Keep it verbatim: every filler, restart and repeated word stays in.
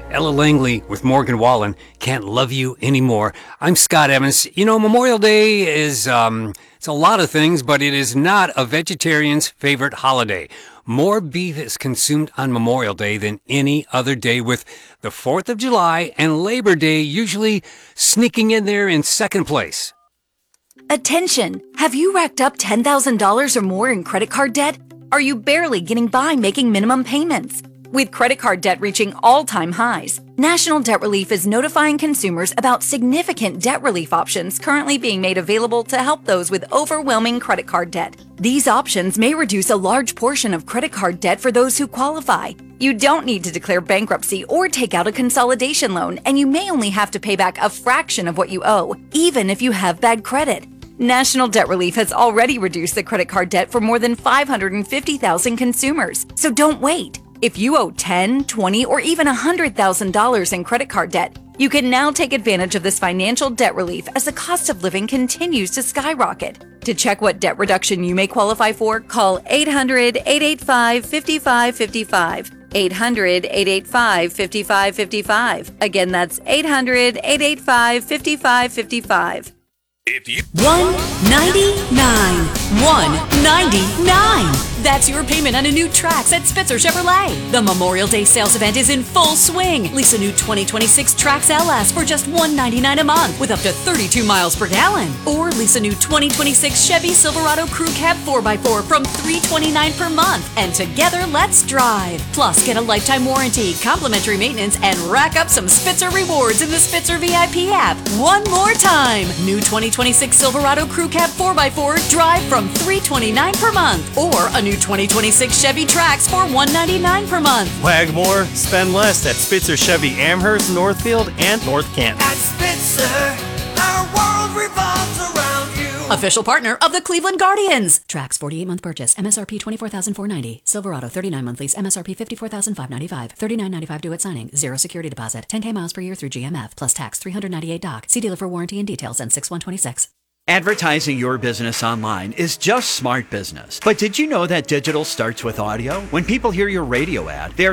Ella Langley with Morgan Wallen, Can't Love You Anymore. I'm Scott Evans. You know, Memorial Day is, um, it's a lot of things, but it is not a vegetarian's favorite holiday. More beef is consumed on Memorial Day than any other day, with the fourth of July and Labor Day usually sneaking in there in second place. Attention! Have you racked up ten thousand dollars or more in credit card debt? Are you barely getting by making minimum payments? With credit card debt reaching all-time highs, National Debt Relief is notifying consumers about significant debt relief options currently being made available to help those with overwhelming credit card debt. These options may reduce a large portion of credit card debt for those who qualify. You don't need to declare bankruptcy or take out a consolidation loan, and you may only have to pay back a fraction of what you owe, even if you have bad credit. National Debt Relief has already reduced the credit card debt for more than five hundred fifty thousand consumers, so don't wait. If you owe ten, twenty, or even one hundred thousand dollars in credit card debt, you can now take advantage of this financial debt relief as the cost of living continues to skyrocket. To check what debt reduction you may qualify for, call eight hundred, eight eight five, five five five five. eight hundred, eight eight five, five five five five. Again, that's eight hundred, eight eight five, five five five five. If you one ninety-nine, one ninety-nine. That's your payment on a new Trax at Spitzer Chevrolet. The Memorial Day sales event is in full swing. Lease a new twenty twenty-six Trax L S for just one ninety-nine a month with up to thirty-two miles per gallon. Or lease a new twenty twenty-six Chevy Silverado Crew Cab four by four from three twenty-nine per month. And together, let's drive. Plus, get a lifetime warranty, complimentary maintenance, and rack up some Spitzer rewards in the Spitzer V I P app. One more time. New twenty twenty-six Silverado Crew Cab four by four drive from three twenty-nine per month. Or a new twenty twenty-six Chevy Trax for one ninety-nine per month. Wag more, spend less at Spitzer Chevy Amherst, Northfield, and North Canton. at Spitzer, our world revolves around you. Official partner of the Cleveland Guardians. Trax forty-eight month purchase. M S R P twenty-four thousand four hundred ninety dollars. Silverado thirty-nine month lease. M S R P fifty-four thousand five hundred ninety-five dollars. thirty-nine ninety-five due at signing. Zero security deposit. ten K miles per year through G M F. Plus tax. three hundred ninety-eight dollars doc. See dealer for warranty and details and six one twenty-six. Advertising your business online is just smart business. But did you know that digital starts with audio? When people hear your radio ad, they're